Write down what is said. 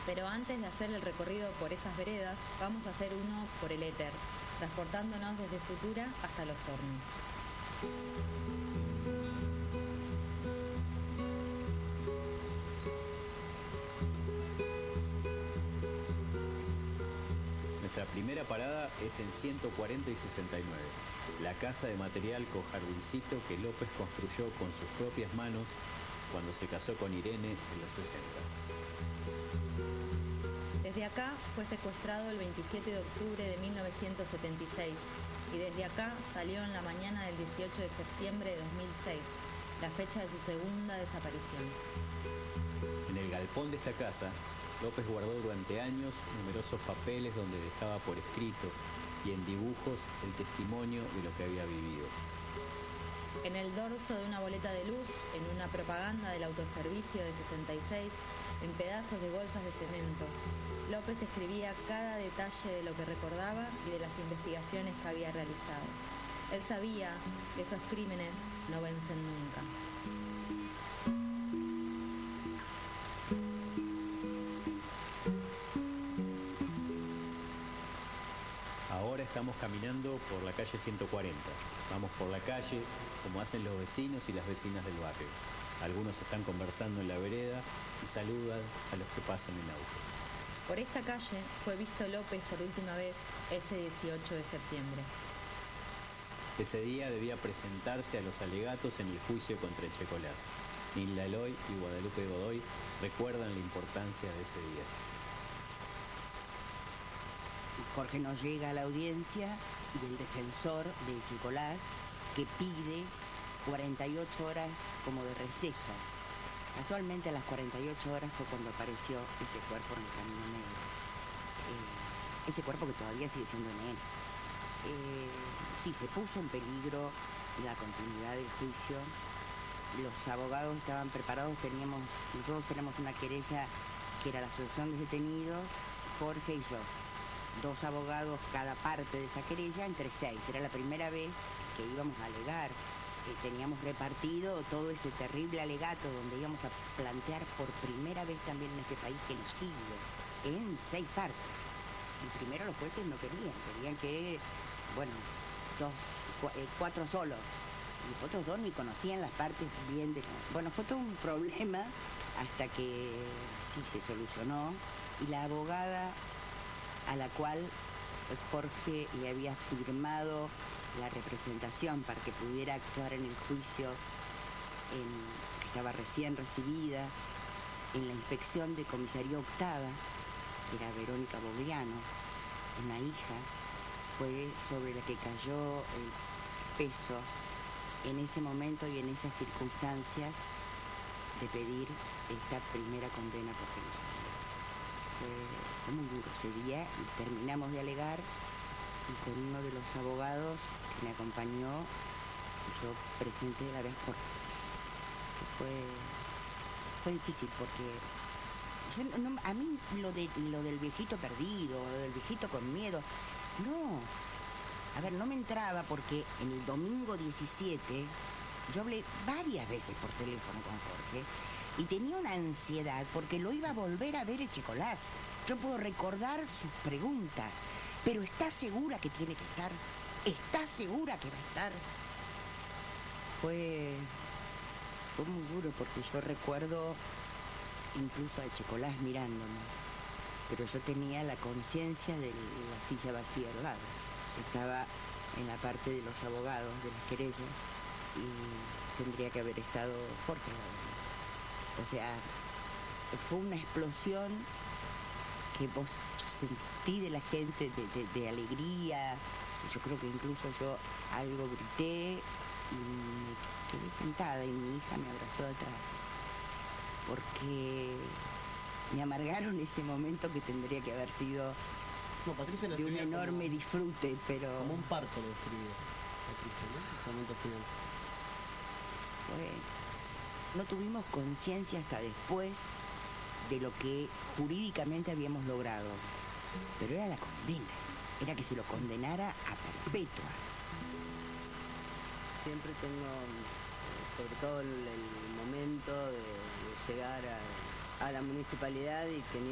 Pero antes de hacer el recorrido por esas veredas, vamos a hacer uno por el éter, transportándonos desde Futura hasta Los Hornos. Nuestra primera parada es en 140 y 69, la casa de material con jardincito que López construyó con sus propias manos cuando se casó con Irene en los 60. Desde acá fue secuestrado el 27 de octubre de 1976 y desde acá salió en la mañana del 18 de septiembre de 2006, la fecha de su segunda desaparición. En el galpón de esta casa, López guardó durante años numerosos papeles donde dejaba por escrito y en dibujos el testimonio de lo que había vivido. En el dorso de una boleta de luz, en una propaganda del autoservicio de 66, en pedazos de bolsas de cemento, López escribía cada detalle de lo que recordaba y de las investigaciones que había realizado. Él sabía que esos crímenes no vencen nunca. Ahora estamos caminando por la calle 140. Vamos por la calle como hacen los vecinos y las vecinas del barrio. Algunos están conversando en la vereda y saludan a los que pasan en auto. Por esta calle fue visto López por última vez ese 18 de septiembre. Ese día debía presentarse a los alegatos en el juicio contra Echecolás. Nilda Eloy y Guadalupe Godoy recuerdan la importancia de ese día. Jorge nos llega a la audiencia del defensor de Echecolás que pide 48 horas como de receso. Casualmente a las 48 horas fue cuando apareció ese cuerpo en el Camino Negro. Ese cuerpo que todavía sigue siendo en él. Sí, se puso en peligro la continuidad del juicio. Los abogados estaban preparados, nosotros tenemos una querella que era la Asociación de Detenidos, Jorge y yo. 2 abogados cada parte de esa querella, entre 6. Era la primera vez que íbamos a alegar. Teníamos repartido todo ese terrible alegato donde íbamos a plantear por primera vez también en este país genocidio, en 6 partes. Y primero los jueces no querían que, 4 solos. Y los otros 2 ni conocían las partes bien de... Bueno, fue todo un problema hasta que sí se solucionó. Y la abogada a la cual Jorge le había firmado la representación para que pudiera actuar en el juicio, que estaba recién recibida, en la inspección de comisaría octava, que era Verónica Bogliano, una hija, fue sobre la que cayó el peso en ese momento y en esas circunstancias de pedir esta primera condena por genocidio. Fue muy duro ese día y terminamos de alegar y con uno de los abogados que me acompañó, yo presenté la vez por... Fue difícil porque a mí lo del viejito perdido, lo del viejito con miedo, no. A ver, no me entraba porque en el domingo 17 yo hablé varias veces por teléfono con Jorge y tenía una ansiedad porque lo iba a volver a ver Echecolás. Yo puedo recordar sus preguntas, pero ¿está segura que tiene que estar? ¿Está segura que va a estar? Fue muy duro porque yo recuerdo incluso a Echecolás mirándome, pero yo tenía la conciencia de la silla vacía al lado. Estaba en la parte de los abogados, de las querellas, y tendría que haber estado Jorge al lado. O sea, fue una explosión que yo sentí de la gente de alegría. Yo creo que incluso yo algo grité y me quedé sentada y mi hija me abrazó de atrás. Porque me amargaron ese momento que tendría que haber sido de un enorme disfrute, pero... Como un parto lo describió Patricia, ¿no? Ese momento final. No tuvimos conciencia hasta después de lo que jurídicamente habíamos logrado, pero era la condena, era que se lo condenara a perpetua. Siempre tengo, sobre todo el momento de llegar a la municipalidad y teniendo